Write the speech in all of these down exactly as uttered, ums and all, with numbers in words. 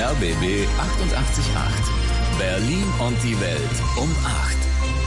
R B B achtundachtzig Komma acht. Berlin und die Welt um acht.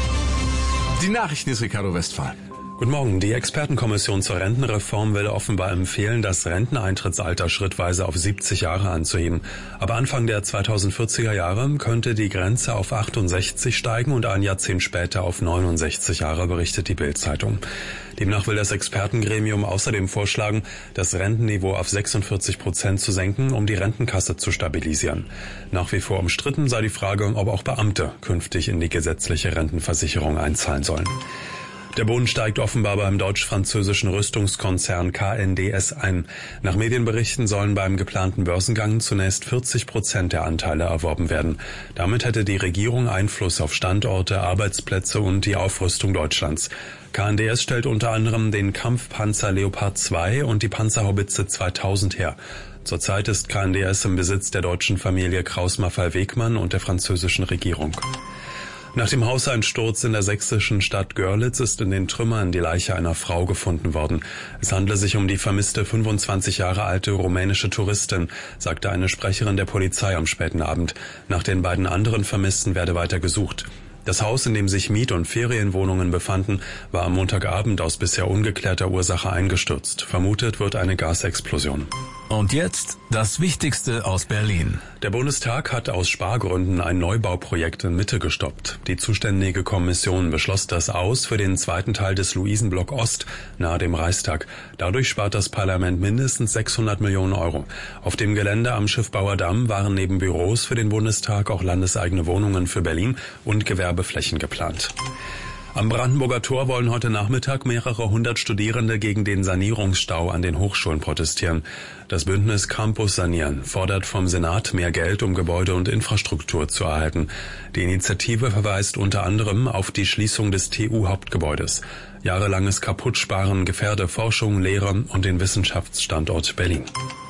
Die Nachrichten ist Ricardo Westphal. Guten Morgen. Die Expertenkommission zur Rentenreform will offenbar empfehlen, das Renteneintrittsalter schrittweise auf siebzig Jahre anzuheben. Aber Anfang der zweitausendvierziger Jahre könnte die Grenze auf achtundsechzig steigen und ein Jahrzehnt später auf neunundsechzig Jahre, berichtet die Bild-Zeitung. Demnach will das Expertengremium außerdem vorschlagen, das Rentenniveau auf sechsundvierzig Prozent zu senken, um die Rentenkasse zu stabilisieren. Nach wie vor umstritten sei die Frage, ob auch Beamte künftig in die gesetzliche Rentenversicherung einzahlen sollen. Der Bund steigt offenbar beim deutsch-französischen Rüstungskonzern K N D S ein. Nach Medienberichten sollen beim geplanten Börsengang zunächst vierzig Prozent der Anteile erworben werden. Damit hätte die Regierung Einfluss auf Standorte, Arbeitsplätze und die Aufrüstung Deutschlands. K N D S stellt unter anderem den Kampfpanzer Leopard zwei und die Panzerhaubitze zweitausend her. Zurzeit ist K N D S im Besitz der deutschen Familie Krauss-Maffei-Wegmann und der französischen Regierung. Nach dem Hauseinsturz in der sächsischen Stadt Görlitz ist in den Trümmern die Leiche einer Frau gefunden worden. Es handle sich um die vermisste fünfundzwanzig Jahre alte rumänische Touristin, sagte eine Sprecherin der Polizei am späten Abend. Nach den beiden anderen Vermissten werde weiter gesucht. Das Haus, in dem sich Miet- und Ferienwohnungen befanden, war am Montagabend aus bisher ungeklärter Ursache eingestürzt. Vermutet wird eine Gasexplosion. Und jetzt das Wichtigste aus Berlin. Der Bundestag hat aus Spargründen ein Neubauprojekt in Mitte gestoppt. Die zuständige Kommission beschloss das aus für den zweiten Teil des Luisenblock Ost nahe dem Reichstag. Dadurch spart das Parlament mindestens sechshundert Millionen Euro. Auf dem Gelände am Schiffbauer Damm waren neben Büros für den Bundestag auch landeseigene Wohnungen für Berlin und Gewerbeflächen geplant. Am Brandenburger Tor wollen heute Nachmittag mehrere hundert Studierende gegen den Sanierungsstau an den Hochschulen protestieren. Das Bündnis Campus Sanieren fordert vom Senat mehr Geld, um Gebäude und Infrastruktur zu erhalten. Die Initiative verweist unter anderem auf die Schließung des T U-Hauptgebäudes. Jahrelanges Kaputtsparen gefährde Forschung, Lehre und den Wissenschaftsstandort Berlin.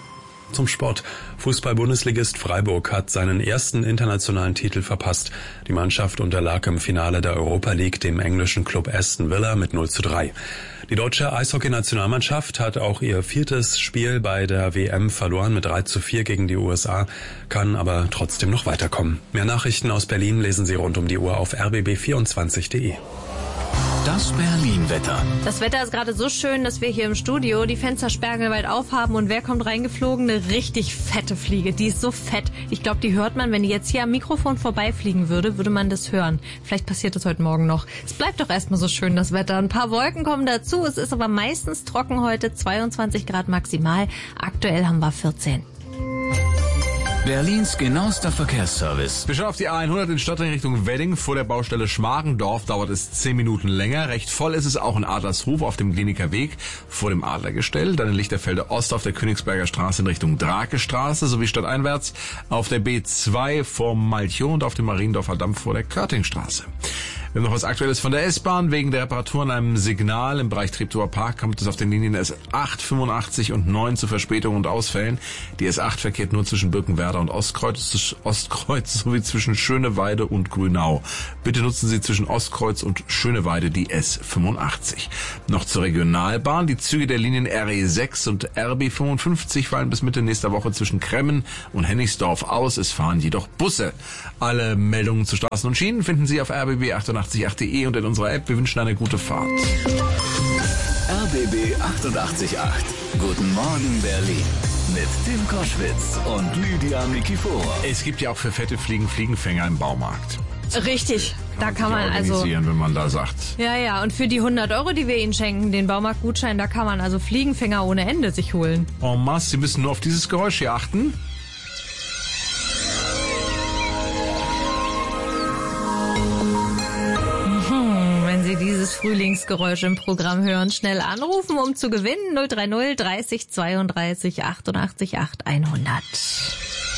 Zum Sport. Fußball-Bundesligist Freiburg hat seinen ersten internationalen Titel verpasst. Die Mannschaft unterlag im Finale der Europa League dem englischen Club Aston Villa mit null zu drei. Die deutsche Eishockey-Nationalmannschaft hat auch ihr viertes Spiel bei der W M verloren mit drei zu vier gegen die U S A, kann aber trotzdem noch weiterkommen. Mehr Nachrichten aus Berlin lesen Sie rund um die Uhr auf r b b vierundzwanzig punkt de. Das Berlin-Wetter. Das Wetter ist gerade so schön, dass wir hier im Studio die Fenster sperrangelweit aufhaben und wer kommt reingeflogen? Eine richtig fette Fliege. Die ist so fett. Ich glaube, die hört man, wenn die jetzt hier am Mikrofon vorbeifliegen würde, würde man das hören. Vielleicht passiert das heute Morgen noch. Es bleibt doch erstmal so schön, das Wetter. Ein paar Wolken kommen dazu. Es ist aber meistens trocken heute, zweiundzwanzig Grad maximal. Aktuell haben wir vierzehn. Berlins genauester Verkehrsservice. Wir schauen auf die A hundert in Stadtring Richtung Wedding. Vor der Baustelle Schmargendorf dauert es zehn Minuten länger. Recht voll ist es auch in Adlershof auf dem Kliniker Weg vor dem Adlergestell. Dann in Lichterfelde Ost auf der Königsberger Straße in Richtung Drakestraße sowie stadteinwärts auf der B zwei vor Malchow und auf dem Mariendorfer Damm vor der Körtingstraße. Wir haben noch was Aktuelles von der S-Bahn. Wegen der Reparatur an einem Signal im Bereich Treptower Park kommt es auf den Linien S acht, fünfundachtzig und neun zu Verspätungen und Ausfällen. Die S acht verkehrt nur zwischen Birkenwerder und Ostkreuz, Ostkreuz sowie zwischen Schöneweide und Grünau. Bitte nutzen Sie zwischen Ostkreuz und Schöneweide die S fünfundachtzig. Noch zur Regionalbahn. Die Züge der Linien R E sechs und R B fünfundfünfzig fallen bis Mitte nächster Woche zwischen Kremmen und Hennigsdorf aus. Es fahren jedoch Busse. Alle Meldungen zu Straßen und Schienen finden Sie auf r b b achtundachtzig punkt acht punkt de und in unserer App. Wir wünschen eine gute Fahrt. R B B achtundachtzig Komma acht. Guten Morgen Berlin. Mit Tim Koschwitz und Lydia Mikifour. Es gibt ja auch für fette Fliegen Fliegenfänger im Baumarkt. Richtig, da kann man also organisieren, wenn man da sagt. Ja, ja, und für die hundert Euro, die wir Ihnen schenken, den Baumarktgutschein, da kann man also Fliegenfänger ohne Ende sich holen. En masse, Sie müssen nur auf dieses Geräusch hier achten. Dieses Frühlingsgeräusch im Programm hören. Schnell anrufen, um zu gewinnen. null drei null dreißig zweiunddreißig achtundachtzig acht hundert.